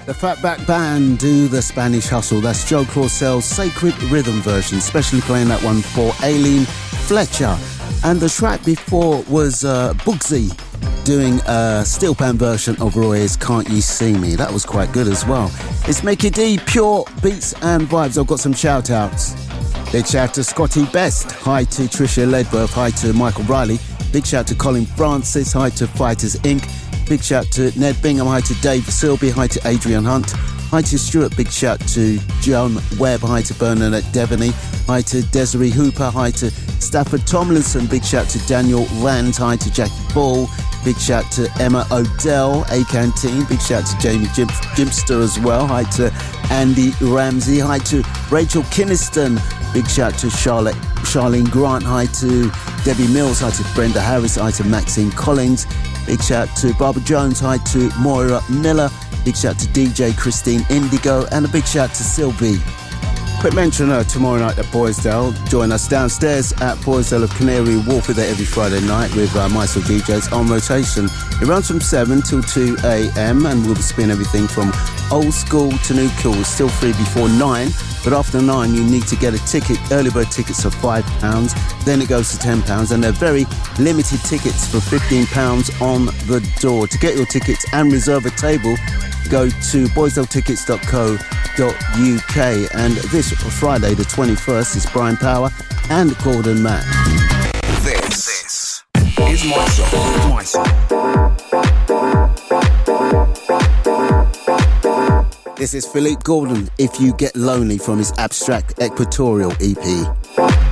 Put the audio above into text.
The Fatback Band do the Spanish Hustle. That's Joe Clausel's Sacred Rhythm version, especially playing that one for Aileen Fletcher. And the track before was Bugsy doing a steel pan version of Roy's Can't You See Me. That was quite good as well. It's Mickey D, Pure Beats and Vibes. I've got some shout outs. Big shout to Scotty Best. Hi to Tricia Ledworth. Hi to Michael Riley. Big shout to Colin Francis. Hi to Fighters Inc. Big shout to Ned Bingham. Hi to Dave Silby. Hi to Adrian Hunt. Hi to Stuart. Big shout to John Webb. Hi to Bernadette Devaney. Hi to Desiree Hooper. Hi to Stafford Tomlinson. Big shout to Daniel Rand. Hi to Jackie Ball. Big shout to Emma Odell, A-Canteen. Big shout to Jamie Jimster as well. Hi to Andy Ramsey. Hi to Rachel Kinniston. Big shout to Charlene Grant. Hi to Debbie Mills. Hi to Brenda Harris. Hi to Maxine Collins. Big shout to Barbara Jones. Hi to Moira Miller. Big shout to DJ Christine Indigo. And a big shout to Sylvie. Quick mention tomorrow night at Boysdale. Join us downstairs at Boysdale of Canary Wharf with it every Friday night with Mysore DJs on rotation. It runs from 7 till 2 a.m. and we'll be spinning everything from old school to new cool. It's still free before 9, but after 9 you need to get a ticket. Early bird tickets are £5, then it goes to £10, and they're very limited tickets for £15 on the door. To get your tickets and reserve a table, go to boysdaletickets.co.uk. And this Friday the 21st is Brian Power and Gordon Matt. This is my song. This is Philippe Gordon, If You Get Lonely, from his Abstract Equatorial EP.